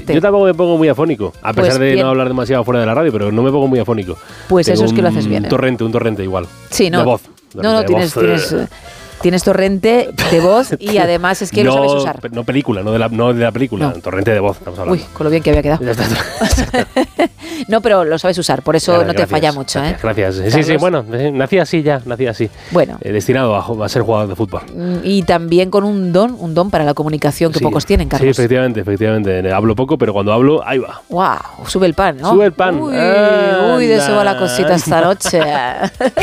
suerte. Yo tampoco me pongo muy afónico, a pesar Pues de bien. no hablar demasiado fuera de la radio, pero no me pongo muy afónico. Pues Tengo eso es que lo haces bien, ¿eh? Un torrente igual. Sí, no. De voz. No, de tienes, voz. tienes torrente de voz y además es que lo sabes usar. No película, no de la película, No. torrente de voz, estamos hablando. Uy, con lo bien que había quedado. Ya está. No, pero lo sabes usar, por eso no te falla mucho, ¿eh? Gracias. Sí, Carlos. sí, bueno, nací así. Bueno. Destinado a ser jugador de fútbol. Y también con un don para la comunicación que Sí, pocos tienen, Carlos. Sí, efectivamente. Hablo poco, pero cuando hablo, ahí va. ¡Wow! Sube el pan, ¿no? Sube el pan. Uy, de eso va la cosita esta noche.